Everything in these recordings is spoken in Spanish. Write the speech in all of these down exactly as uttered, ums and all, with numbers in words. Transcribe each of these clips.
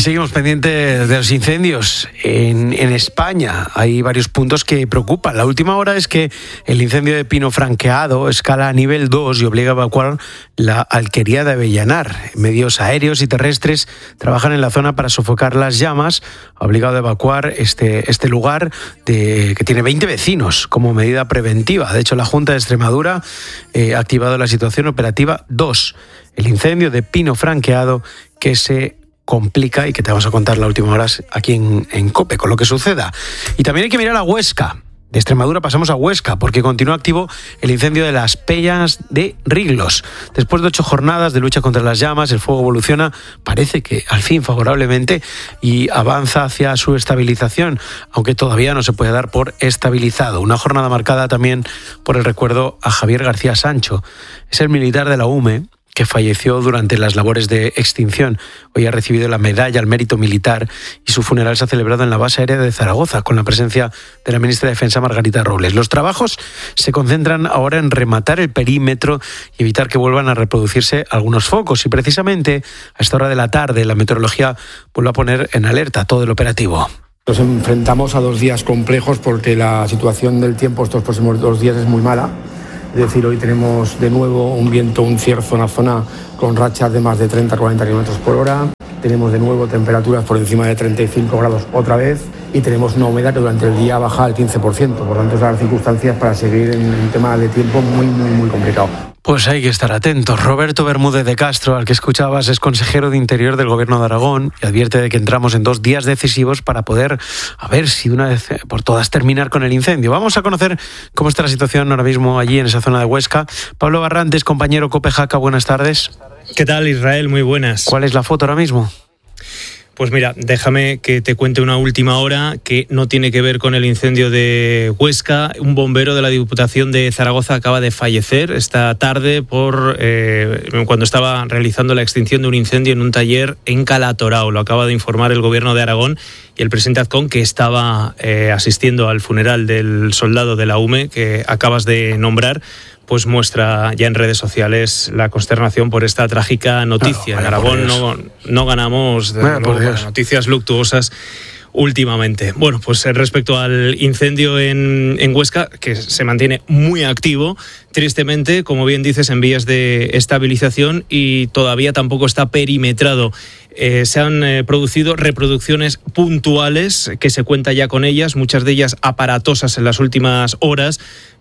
seguimos pendientes de los incendios en, en España. Hay varios puntos que preocupan. La última hora es que el incendio de Pino Franqueado escala a nivel dos y obliga a evacuar la alquería de Avellanar. Medios aéreos y terrestres trabajan en la zona para sofocar las llamas. Ha obligado a evacuar este, este lugar de, que tiene veinte vecinos como medida preventiva. De hecho, la Junta de Extremadura eh, ha activado la situación operativa dos. El incendio de Pino Franqueado que se complica y que te vamos a contar las últimas horas aquí en, en COPE con lo que suceda. Y también hay que mirar a Huesca. De Extremadura pasamos a Huesca porque continúa activo el incendio de las Peñas de Riglos. Después de ocho jornadas de lucha contra las llamas, el fuego evoluciona, parece que al fin favorablemente, y avanza hacia su estabilización, aunque todavía no se puede dar por estabilizado. Una jornada marcada también por el recuerdo a Javier García Sancho. Es el militar de la U M E que falleció durante las labores de extinción. Hoy ha recibido la medalla al mérito militar y su funeral se ha celebrado en la base aérea de Zaragoza con la presencia de la ministra de Defensa Margarita Robles. Los trabajos se concentran ahora en rematar el perímetro y evitar que vuelvan a reproducirse algunos focos, y precisamente a esta hora de la tarde la meteorología vuelve a poner en alerta todo el operativo. Nos enfrentamos a dos días complejos porque la situación del tiempo estos próximos dos días es muy mala. Es decir, hoy tenemos de nuevo un viento, un cierzo en la zona con rachas de más de treinta a cuarenta kilómetros por hora. Tenemos de nuevo temperaturas por encima de treinta y cinco grados otra vez y tenemos una humedad que durante el día baja al quince por ciento. Por tanto, esas circunstancias para seguir en un tema de tiempo muy, muy, muy complicado. Pues hay que estar atentos. Roberto Bermúdez de Castro, al que escuchabas, es consejero de Interior del Gobierno de Aragón y advierte de que entramos en dos días decisivos para poder, a ver si de una vez por todas terminar con el incendio. Vamos a conocer cómo está la situación ahora mismo allí en esa zona de Huesca. Pablo Barrantes, compañero COPE Jaca, buenas tardes. ¿Qué tal, Israel? Muy buenas. ¿Cuál es la foto ahora mismo? Pues mira, déjame que te cuente una última hora que no tiene que ver con el incendio de Huesca. Un bombero de la Diputación de Zaragoza acaba de fallecer esta tarde por eh, cuando estaba realizando la extinción de un incendio en un taller en Calatorao. Lo acaba de informar el Gobierno de Aragón y el presidente Azcón, que estaba eh, asistiendo al funeral del soldado de la U M E que acabas de nombrar, pues muestra ya en redes sociales la consternación por esta trágica noticia. Claro, en Aragón no, no ganamos de nuevo, noticias luctuosas últimamente. Bueno, pues respecto al incendio en, en Huesca, que se mantiene muy activo, tristemente, como bien dices, en vías de estabilización y todavía tampoco está perimetrado. Eh, se han eh, producido reproducciones puntuales, que se cuenta ya con ellas, muchas de ellas aparatosas en las últimas horas,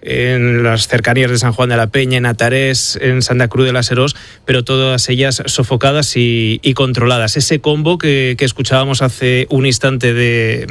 en las cercanías de San Juan de la Peña, en Atarés, en Santa Cruz de las Herós, pero todas ellas sofocadas y, y controladas. Ese combo que, que escuchábamos hace un instante de,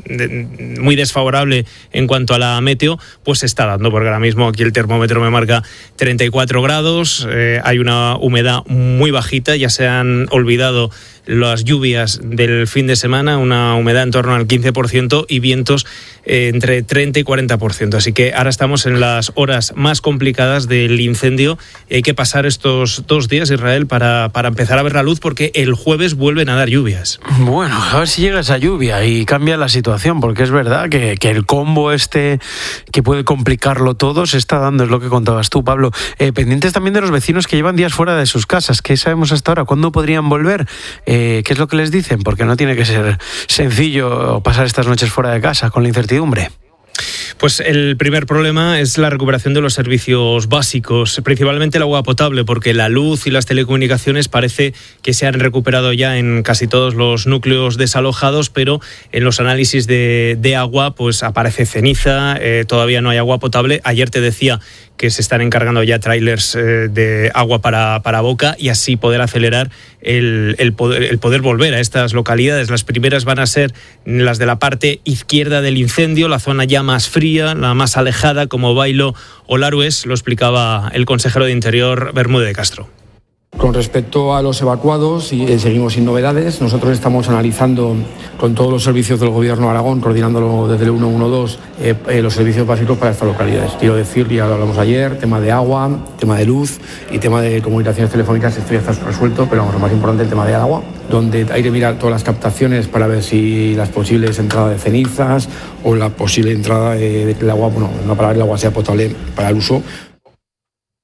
de muy desfavorable en cuanto a la meteo, pues se está dando, porque ahora mismo aquí el termómetro me marca treinta y cuatro grados, eh, hay una humedad muy bajita, ya se han olvidado las lluvias del fin de semana, una humedad en torno al quince por ciento y vientos eh, entre treinta y cuarenta por ciento. Así que ahora estamos en las horas más complicadas del incendio. Hay que pasar estos dos días, Israel, para, para empezar a ver la luz, porque el jueves vuelven a dar lluvias. Bueno, a ver si llega esa lluvia y cambia la situación, porque es verdad que, que el combo este que puede complicarlo todo se está dando, es lo que contabas tú, Pablo. Eh, pendientes también de los vecinos que llevan días fuera de sus casas. ¿Qué sabemos hasta ahora? ¿Cuándo podrían volver? Eh, ¿Qué es lo que les dicen? Porque no tiene que ser sencillo pasar estas noches fuera de casa con la incertidumbre. Pues el primer problema es la recuperación de los servicios básicos, principalmente el agua potable, porque la luz y las telecomunicaciones parece que se han recuperado ya en casi todos los núcleos desalojados, pero en los análisis de, de agua pues aparece ceniza, eh, todavía no hay agua potable. Ayer te decía que se están encargando ya tráilers eh, de agua para, para Boca y así poder acelerar el, el, poder, el poder volver a estas localidades. Las primeras van a ser las de la parte izquierda del incendio, la zona ya más fría, la más alejada, como Bailo o Larués, lo explicaba el consejero de Interior Bermúdez de Castro. Con respecto a los evacuados, y eh, seguimos sin novedades. Nosotros estamos analizando con todos los servicios del Gobierno de Aragón, coordinándolo desde el ciento doce, eh, eh, los servicios básicos para estas localidades. Quiero decir, ya lo hablamos ayer, tema de agua, tema de luz y tema de comunicaciones telefónicas. Esto ya está resuelto, pero vamos, lo más importante el tema de agua, donde hay que mirar todas las captaciones para ver si las posibles entradas de cenizas o la posible entrada de, de que el agua, bueno, una palabra, el agua sea potable para el uso. Uno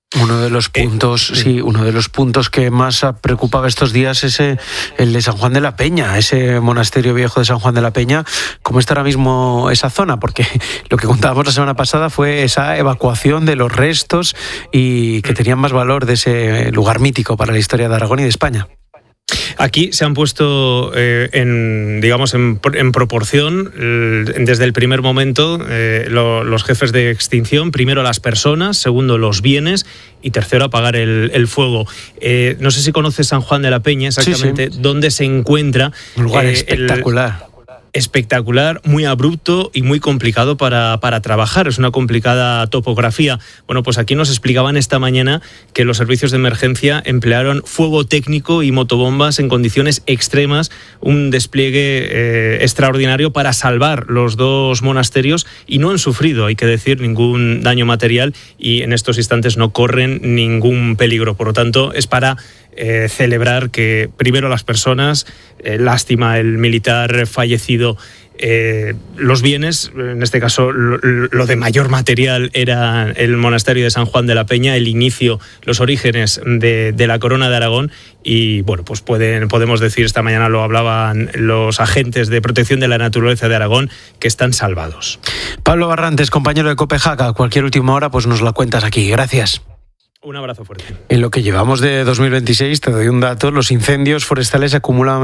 de los puntos, eh, sí, uno de los puntos que más preocupaba estos días es el de San Juan de la Peña, ese monasterio viejo de San Juan de la Peña. ¿Cómo está ahora mismo esa zona? Porque lo que contábamos la semana pasada fue esa evacuación de los restos y que tenían más valor de ese lugar mítico para la historia de Aragón y de España. Aquí se han puesto eh, en, digamos, en, en proporción eh, desde el primer momento eh, lo, los jefes de extinción. Primero las personas, segundo los bienes y tercero apagar el, el fuego. Eh, no sé si conoces San Juan de la Peña, exactamente sí, sí. dónde se encuentra. Un lugar eh, espectacular. El, espectacular, muy abrupto y muy complicado para, para trabajar. Es una complicada topografía. Bueno, pues aquí nos explicaban esta mañana que los servicios de emergencia emplearon fuego técnico y motobombas en condiciones extremas, un despliegue eh, extraordinario para salvar los dos monasterios y no han sufrido, hay que decir, ningún daño material y en estos instantes no corren ningún peligro. Por lo tanto, es para Eh, celebrar que primero las personas, eh, lástima el militar fallecido, eh, los bienes, en este caso lo, lo de mayor material era el monasterio de San Juan de la Peña, el inicio, los orígenes de, de la corona de Aragón y bueno, pues pueden, podemos decir, esta mañana lo hablaban los agentes de protección de la naturaleza de Aragón, que están salvados. Pablo Barrantes, compañero de Copejaca, cualquier última hora pues nos la cuentas aquí, gracias. Un abrazo fuerte. En lo que llevamos de dos mil veintiséis, te doy un dato, los incendios forestales acumulan